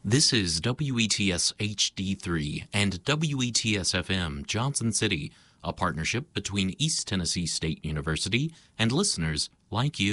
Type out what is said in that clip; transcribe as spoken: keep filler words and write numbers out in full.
This is W E T S H D three and W E T S F M Johnson City, a partnership between East Tennessee State University and listeners like you.